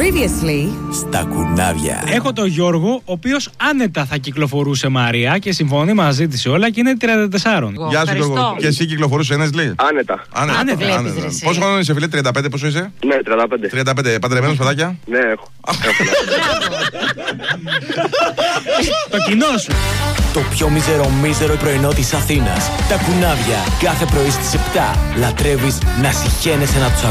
Previously στα κουνάβια. Έχω τον Γιώργο, ο οποίος άνετα θα κυκλοφορούσε Μαρία και συμφωνεί μαζί της όλα και είναι 34. Γεια σου Γιώργο. Και εσύ κυκλοφορούσε ένας λέει. Άνετα. Πόσο χρόνο είσαι φίλε, 35 πόσο είσαι? Ναι, 35. Παντρεμένος παιδάκια? Ναι, έχω. Το κοινό σου. Το πιο μίζερο πρωινό της Αθήνας. Τα κουνάβια. Κάθε πρωί στις 7. Λατρεύεις να συχαίνεσαι να τους ακούς.